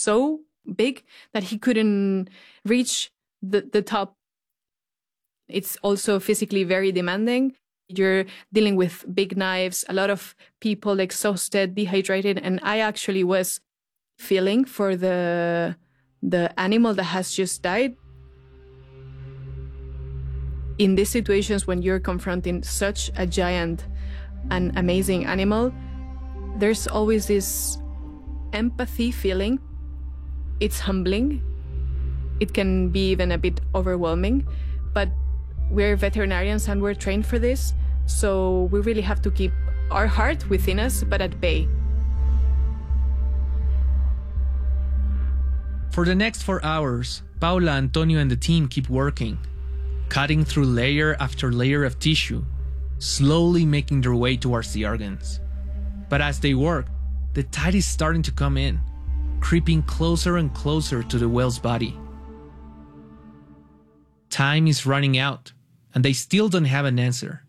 so big that he couldn't reach the top. It's also physically very demanding. You're dealing with big knives, a lot of people exhausted, dehydrated, and I actually was feeling for the animal that has just died. In these situations, when you're confronting such a giant and amazing animal, there's always this empathy feeling. It's humbling. It can be even a bit overwhelming, but we're veterinarians and we're trained for this, so we really have to keep our heart within us, but at bay. For the next 4 hours, Paula, Antonio, and the team keep working, cutting through layer after layer of tissue, slowly making their way towards the organs. But as they work, the tide is starting to come in, creeping closer and closer to the whale's body. Time is running out, and they still don't have an answer.